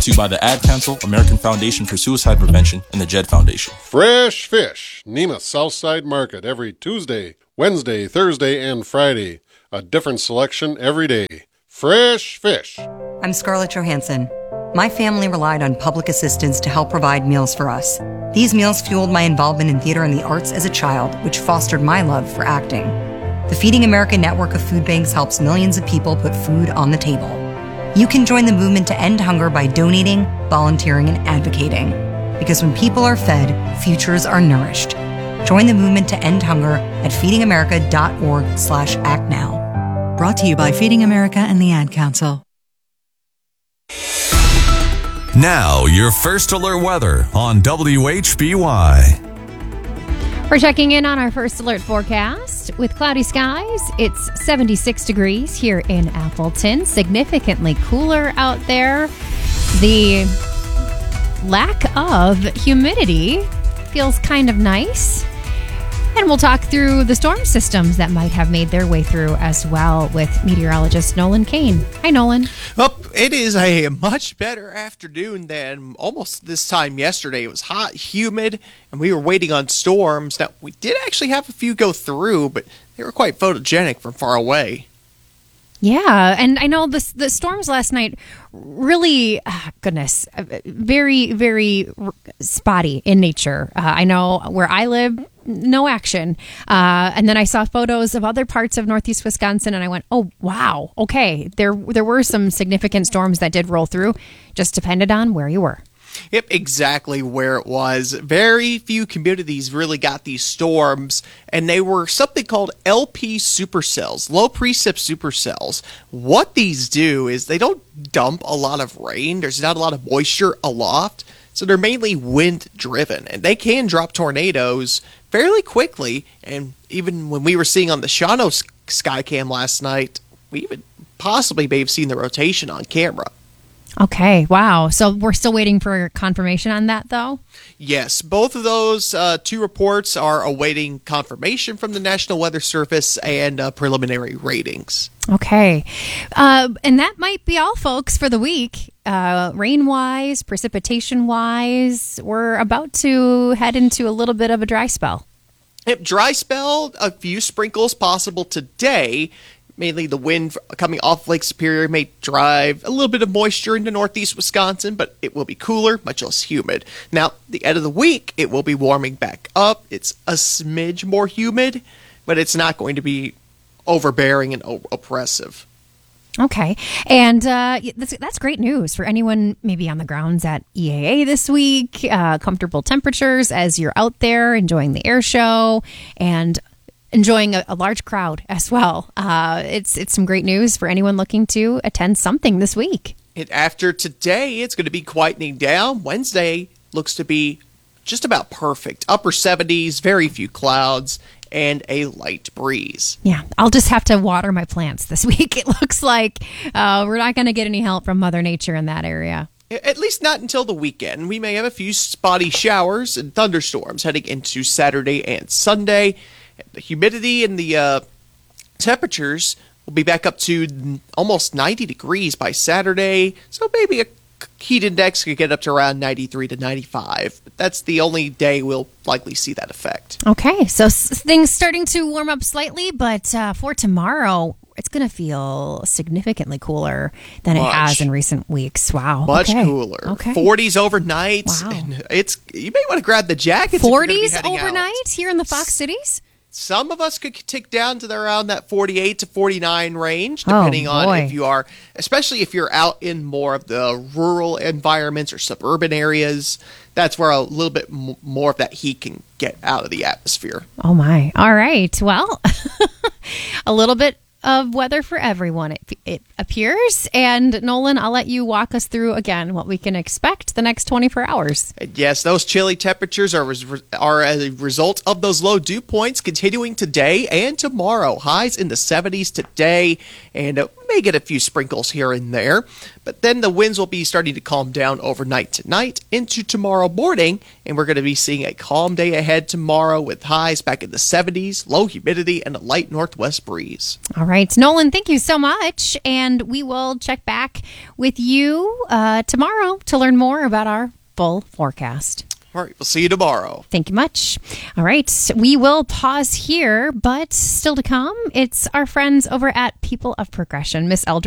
to you by the Ad Council, American Foundation for Suicide Prevention, and the JED Foundation. Fresh fish. Nema's Southside Market every Tuesday, Wednesday, Thursday, and Friday. A different selection every day. Fresh fish. I'm Scarlett Johansson. My family relied on public assistance to help provide meals for us. These meals fueled my involvement in theater and the arts as a child, which fostered my love for acting. The Feeding America network of food banks helps millions of people put food on the table. You can join the movement to end hunger by donating, volunteering, and advocating. Because when people are fed, futures are nourished. Join the movement to end hunger at feedingamerica.org/actnow. Brought to you by Feeding America and the Ad Council. Now, your first alert weather on WHBY. We're checking in on our first alert forecast. With cloudy skies, it's 76 degrees here in Appleton. Significantly cooler out there. The lack of humidity feels kind of nice. And we'll talk through the storm systems that might have made their way through as well with meteorologist Nolan Kane. Hi, Nolan. Well, it is a much better afternoon than almost this time yesterday. It was hot, humid, and we were waiting on storms. Now, we did actually have a few go through, but they were quite photogenic from far away. Yeah, and I know the storms last night really, very, very spotty in nature. I know where I live, no action. And then I saw photos of other parts of northeast Wisconsin, and I went, oh, wow, okay. There were some significant storms that did roll through, just depended on where you were. Yep, exactly where it was. Very few communities really got these storms, and they were something called LP supercells, low precip supercells. What these do is they don't dump a lot of rain. There's not a lot of moisture aloft, so they're mainly wind-driven, and they can drop tornadoes fairly quickly. And even when we were seeing on the Shawano Skycam last night, we even possibly may have seen the rotation on camera. Okay, wow. So we're still waiting for confirmation on that, though? Yes, both of those two reports are awaiting confirmation from the National Weather Service and preliminary ratings. Okay. And that might be all, folks, for the week. Rain-wise, precipitation-wise, we're about to head into a little bit of a dry spell. Yep, dry spell, a few sprinkles possible today. Mainly the wind coming off Lake Superior may drive a little bit of moisture into northeast Wisconsin, but it will be cooler, much less humid. Now, the end of the week, it will be warming back up. It's a smidge more humid, but it's not going to be overbearing and oppressive. Okay. And that's great news for anyone maybe on the grounds at EAA this week. Comfortable temperatures as you're out there enjoying the air show and enjoying a large crowd as well. It's some great news for anyone looking to attend something this week. And after today, it's going to be quietening down. Wednesday looks to be just about perfect. Upper 70s, very few clouds, and a light breeze. Yeah, I'll just have to water my plants this week. It looks like we're not going to get any help from Mother Nature in that area. At least not until the weekend. We may have a few spotty showers and thunderstorms heading into Saturday and Sunday. The humidity and the temperatures will be back up to almost 90 degrees by Saturday. So maybe a heat index could get up to around 93 to 95. But that's the only day we'll likely see that effect. Okay, so things starting to warm up slightly, but for tomorrow, it's going to feel significantly cooler than it has in recent weeks. Wow. Much cooler. Okay. 40s overnight. Wow. And you may want to grab the jackets. 40s overnight here in the Fox Cities? Some of us could tick down to around that 48 to 49 range, depending on if you are, especially if you're out in more of the rural environments or suburban areas. That's where a little bit more of that heat can get out of the atmosphere. Oh, my. All right. Well, a little bit of weather for everyone, it appears. And Nolan, I'll let you walk us through again what we can expect the next 24 hours. Yes, those chilly temperatures are a result of those low dew points continuing today and tomorrow. Highs in the 70s today, and may get a few sprinkles here and there, but then the winds will be starting to calm down overnight tonight into tomorrow morning, and we're going to be seeing a calm day ahead tomorrow with highs back in the 70s, low humidity, and a light northwest breeze. All right, Nolan, thank you so much, and we will check back with you tomorrow to learn more about our full forecast. All right, we'll see you tomorrow. Thank you much. All right, we will pause here, but still to come, it's our friends over at People of Progression. Miss Eldridge